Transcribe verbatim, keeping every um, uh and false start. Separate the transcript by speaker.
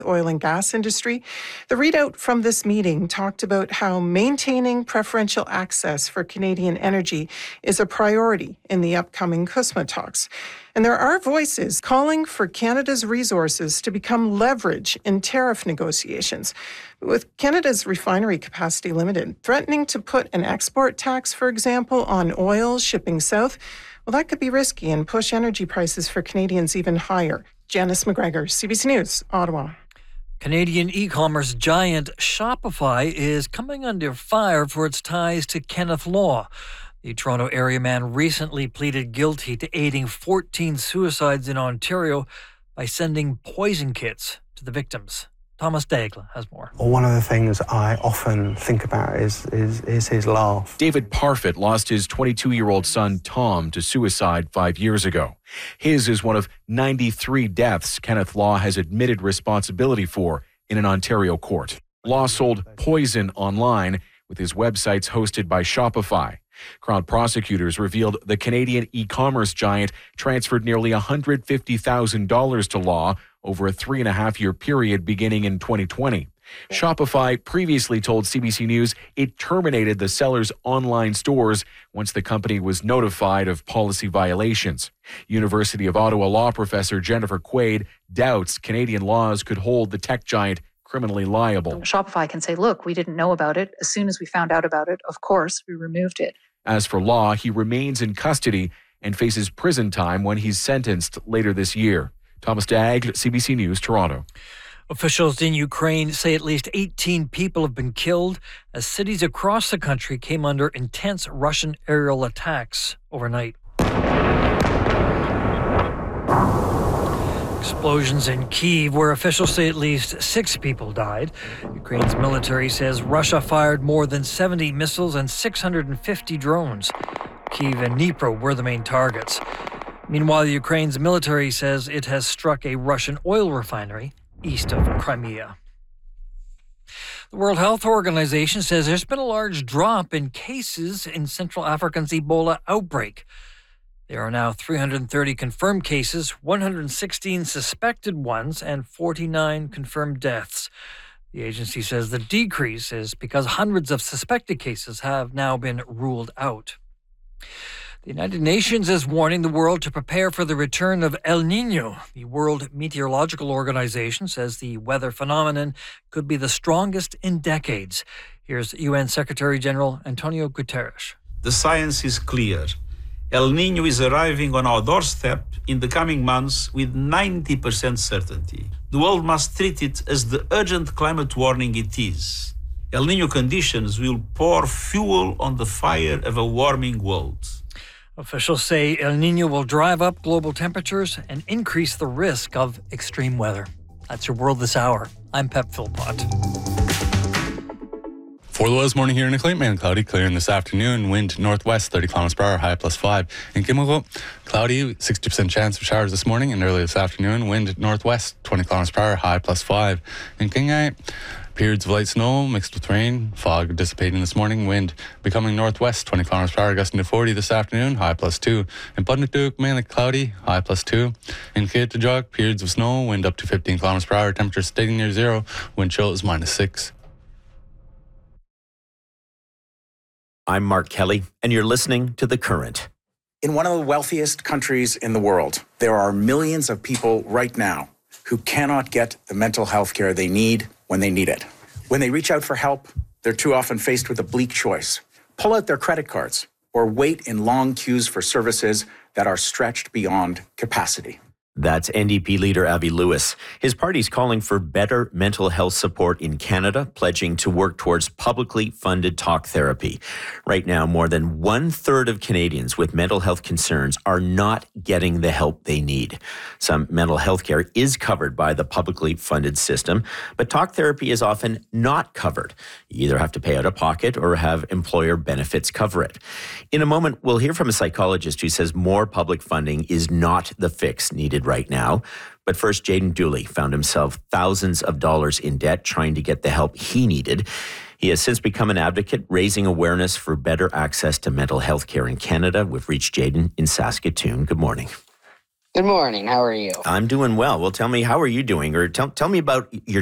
Speaker 1: oil and gas industry. The readout from this meeting talked about how maintaining preferential access for Canadian energy is a priority in the upcoming C U S M A talks. And there are voices calling for Canada's resources to become leverage in tariff negotiations. With Canada's refinery capacity limited, threatening to put an export tax, for example, on oil shipping south, well, that could be risky and push energy prices for Canadians even higher. Janice McGregor, C B C News, Ottawa.
Speaker 2: Canadian e-commerce giant Shopify is coming under fire for its ties to Kenneth Law. The Toronto area man recently pleaded guilty to aiding fourteen suicides in Ontario by sending poison kits to the victims. Thomas Daigle has more.
Speaker 3: Well, one of the things I often think about is, is, is his laugh.
Speaker 4: David Parfitt lost his twenty-two-year-old son, Tom, to suicide five years ago. His is one of ninety-three deaths Kenneth Law has admitted responsibility for in an Ontario court. Law sold poison online with his websites hosted by Shopify. Crown prosecutors revealed the Canadian e-commerce giant transferred nearly one hundred fifty thousand dollars to Law over a three and a half year period beginning in twenty twenty. Shopify previously told C B C News it terminated the seller's online stores once the company was notified of policy violations. University of Ottawa law professor Jennifer Quaid doubts Canadian laws could hold the tech giant criminally liable.
Speaker 5: Shopify can say, look, we didn't know about it. As soon as we found out about it, of course, we removed it.
Speaker 4: As for Law, he remains in custody and faces prison time when he's sentenced later this year. Thomas Daigle, C B C News, Toronto.
Speaker 2: Officials in Ukraine say at least eighteen people have been killed as cities across the country came under intense Russian aerial attacks overnight. Explosions in Kyiv, where officials say at least six people died. Ukraine's military says Russia fired more than seventy missiles and six hundred fifty drones. Kyiv and Dnipro were the main targets. Meanwhile, Ukraine's military says it has struck a Russian oil refinery east of Crimea. The World Health Organization says there's been a large drop in cases in Central Africa's Ebola outbreak. There are now three hundred thirty confirmed cases, one hundred sixteen suspected ones, and forty-nine confirmed deaths. The agency says the decrease is because hundreds of suspected cases have now been ruled out. The United Nations is warning the world to prepare for the return of El Niño. The World Meteorological Organization says the weather phenomenon could be the strongest in decades. Here's U N Secretary General Antonio Guterres.
Speaker 6: The science is clear. El Niño is arriving on our doorstep in the coming months with ninety percent certainty. The world must treat it as the urgent climate warning it is. El Niño conditions will pour fuel on the fire of a warming world.
Speaker 2: Officials say El Niño will drive up global temperatures and increase the risk of extreme weather. That's your world this hour. I'm Pep Philpott.
Speaker 7: For the West morning here in Acclaim, cloudy, clearing this afternoon. Wind northwest, thirty kilometers per hour, high plus five. In Kimmelko, cloudy, sixty percent chance of showers this morning and early this afternoon. Wind northwest, twenty kilometers per hour, high plus five. In Kingai, periods of light snow mixed with rain. Fog dissipating this morning. Wind becoming northwest, twenty kilometers per hour, gusting to forty this afternoon, high plus two. In Pudnutuk, mainly cloudy, high plus two. In Kittajok, periods of snow, wind up to fifteen kilometers per hour, temperature staying near zero. Wind chill is minus six.
Speaker 8: I'm Mark Kelly, and you're listening to The Current.
Speaker 9: In one of the wealthiest countries in the world, there are millions of people right now who cannot get the mental health care they need when they need it. When they reach out for help, they're too often faced with a bleak choice. Pull out their credit cards or wait in long queues for services that are stretched beyond capacity.
Speaker 8: That's N D P leader Avi Lewis. His party's calling for better mental health support in Canada, pledging to work towards publicly funded talk therapy. Right now, more than one third of Canadians with mental health concerns are not getting the help they need. Some mental health care is covered by the publicly funded system, but talk therapy is often not covered. You either have to pay out of pocket or have employer benefits cover it. In a moment, we'll hear from a psychologist who says more public funding is not the fix needed right now. But first, Jayden Dooley found himself thousands of dollars in debt trying to get the help he needed. He has since become an advocate, raising awareness for better access to mental health care in Canada. We've reached Jayden in Saskatoon. Good morning.
Speaker 10: Good morning. How are you?
Speaker 8: I'm doing well. Well, tell me, how are you doing? Or tell, tell me about your